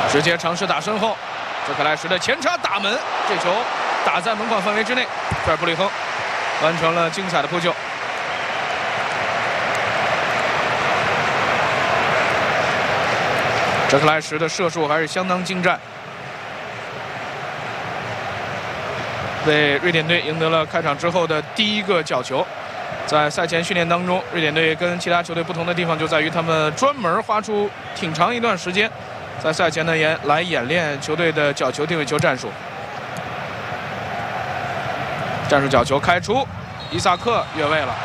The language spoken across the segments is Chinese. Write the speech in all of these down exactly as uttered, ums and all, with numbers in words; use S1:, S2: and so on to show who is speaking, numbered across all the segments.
S1: 直接尝试打身后，泽克莱什的前插打门，这球打在门框范围之内，菲尔布里亨完成了精彩的扑救。泽克莱什的射术还是相当精湛，为瑞典队赢得了开场之后的第一个角球。在赛前训练当中，瑞典队跟其他球队不同的地方就在于他们专门花出挺长一段时间，在赛前呢演来演练球队的角球定位球战术。战术角球开出，伊萨克越位了。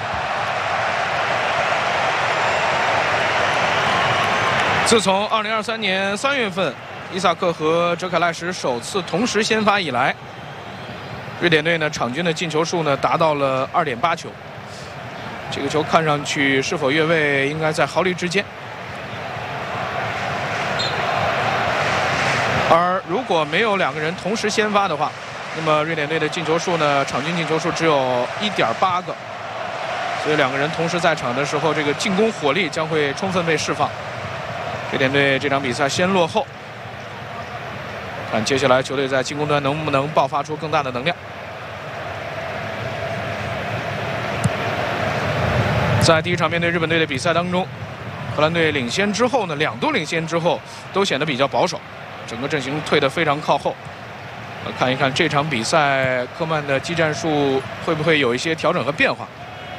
S1: 自从二零二三年三月份伊萨克和哲凯赖什首次同时先发以来，瑞典队呢场均的进球数呢达到了二点八球。这个球看上去是否越位，应该在毫厘之间。而如果没有两个人同时先发的话，那么瑞典队的进球数呢，场均进球数只有一点八个。所以两个人同时在场的时候，这个进攻火力将会充分被释放。瑞典队这场比赛先落后，看接下来球队在进攻端能不能爆发出更大的能量。在第一场面对日本队的比赛当中，荷兰队领先之后呢，两度领先之后都显得比较保守，整个阵型退得非常靠后。呃，看一看这场比赛科曼的技战术会不会有一些调整和变化。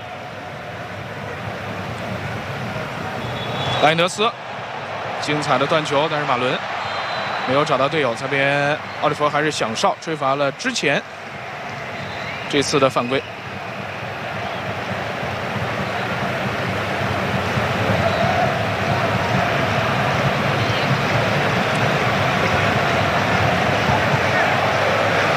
S1: 莱因德斯精彩的断球，但是马伦没有找到队友，这边奥利弗还是响哨吹罚了之前这次的犯规。